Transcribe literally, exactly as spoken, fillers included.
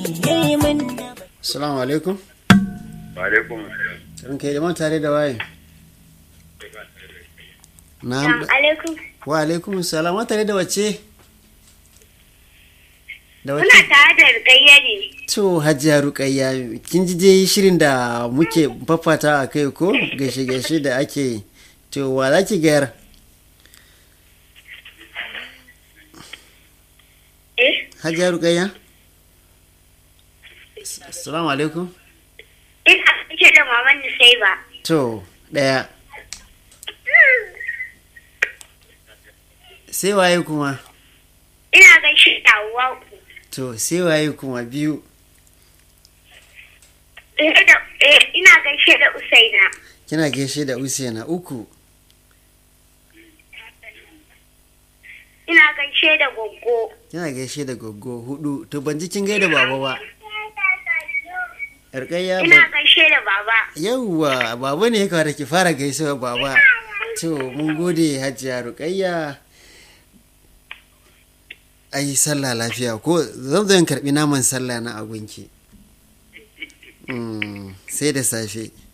Assalamu alaikum. Wa alaikum. Ranka da man tare da waye? Na'am. alaikum. Wa alaikum salam. Wa tare da wace? Da wace? Muna tare da Rukayya ne. To Hajiya Rukayya, kin ji dai shirin da muke fafata a kai ko gaishe gaishe da ake yi. To wa za ki gayar? Eh? Hajiya Rukayya? Assalamu alaikum. Ina gaishe da maman Nusaiba. To, ɗaya. Sai waye kuma? Ina gaishe da Hawwa. To, sai waye kuma biyu? Eh, da- eh, ina gaishe da Usaina. Kina gaishe da Usaina uku. Ina gaishe da Goggo. Kina gaishe da Goggo hudu. To ban ji kin gaida baba ba. Rukayya Ina ba. gaishe da Baba. Yawwa, baba ne ya kamata ki fara gaisuwa baba. To, mun gode Hajiya Rukayya. Ai sallah lafiya ko zan zo in karbi naman sallah na agunki. Mm, sai da safe.